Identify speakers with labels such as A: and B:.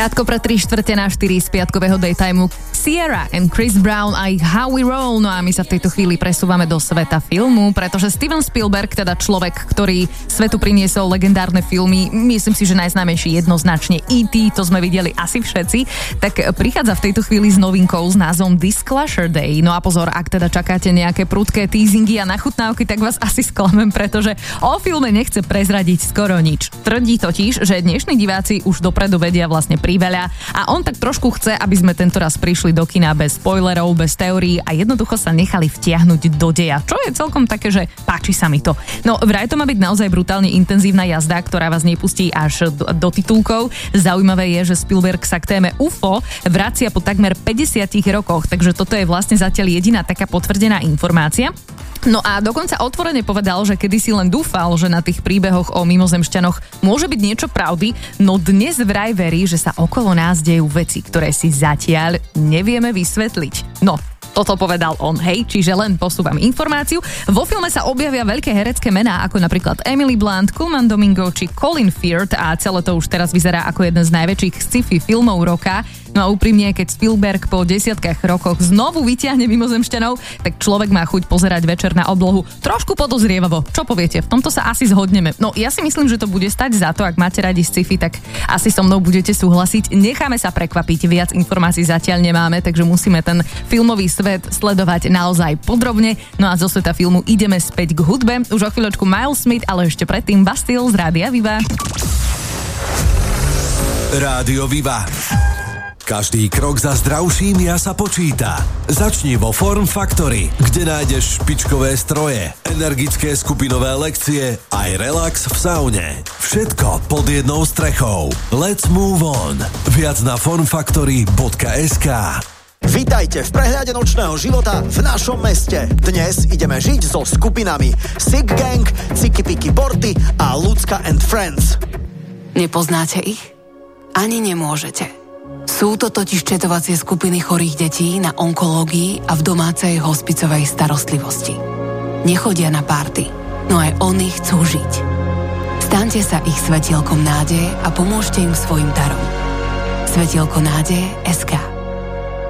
A: Krátko pre 3/4 z piatkového daytimeu Sierra and Chris Brown a ich How We Roll. No a my sa v tejto chvíli presúvame do sveta filmu, pretože Steven Spielberg, teda človek, ktorý svetu priniesol legendárne filmy, myslím si, že najznámejší jednoznačne E.T., to sme videli asi všetci, tak prichádza v tejto chvíli s novinkou s názvom Disclosure Day. No a pozor, ak teda čakáte nejaké prudké teasingy a nachutnávky, tak vás asi sklamem, pretože o filme nechce prezradiť skoro nič. Tvrdí totiž, že dnešní diváci už dopredu vedia vlastne priveľa a on tak trošku chce, aby sme tento raz prišli do kina bez spoilerov, bez teórií a jednoducho sa nechali vtiahnuť do deja, čo je celkom také, že páči sa mi to. No vraj to má byť naozaj brutálne intenzívna jazda, ktorá vás nepustí až do titulkov. Zaujímavé je, že Spielberg sa k téme UFO vracia po takmer 50 rokoch, takže toto je vlastne zatiaľ jediná taká potvrdená informácia. No a dokonca otvorene povedal, že kedysi len dúfal, že na tých príbehoch o mimozemšťanoch môže byť niečo pravdy, no dnes vraj verí, že sa okolo nás dejú veci, ktoré si zatiaľ nevieme vysvetliť. No, toto povedal on, hej, čiže len posúvam informáciu. Vo filme sa objavia veľké herecké mená, ako napríklad Emily Blunt, Colman Domingo či Colin Firth a celé to už teraz vyzerá ako jeden z najväčších sci-fi filmov roka. No a úprimne, keď Spielberg po desiatkách rokoch znovu vyťahne mimozemšťanov, tak človek má chuť pozerať večer na oblohu trošku podozrievavo. Čo poviete? V tomto sa asi zhodneme. No ja si myslím, že to bude stať za to, ak máte radi sci-fi, tak asi so mnou budete súhlasiť. Necháme sa prekvapiť, viac informácií zatiaľ nemáme, takže musíme ten filmový svet sledovať naozaj podrobne. No a zo sveta filmu ideme späť k hudbe. Už o chvíľočku Miles Smith, ale ešte predtým Bastille z Rádia Viva.
B: Rádio Viva. Každý krok za zdravším sa počíta. Začni vo Form Factory, kde nájdeš špičkové stroje, energické skupinové lekcie aj relax v saune. Všetko pod jednou strechou. Let's move on. Viac na formfactory.sk.
C: Vítajte v prehľade nočného života v našom meste. Dnes ideme žiť so skupinami Sick Gang, Ciky Piky Borty a Lucka and Friends.
D: Nepoznáte ich? Ani nemôžete. Sú to totiž četovacie skupiny chorých detí na onkológii a v domácej hospicovej starostlivosti. Nechodia na párty, no aj oni chcú žiť. Staňte sa ich svetielkom nádeje a pomôžte im svojim darom. Svetielko nádeje.sk